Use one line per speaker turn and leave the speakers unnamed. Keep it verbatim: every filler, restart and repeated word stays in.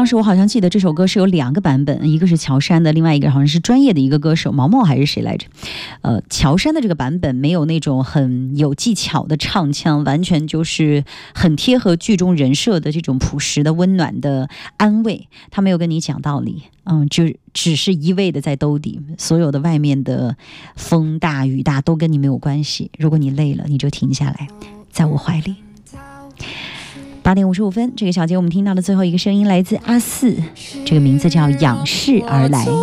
时我好像记得这首歌是有两个版本，一个是乔杉的，另外一个好像是专业的一个歌手毛毛还是谁来着。呃，乔杉的这个版本没有那种很有技巧的唱腔，完全就是很贴合剧中人设的这种朴实的温暖的安慰，他没有跟你讲道理，嗯，就只是一味的在兜底，所有的外面的风大雨大都跟你没有关系，如果你累了你就停下来，在我怀里。八点五十五分，这个小节我们听到的最后一个声音来自阿四，这个名字叫仰视而来。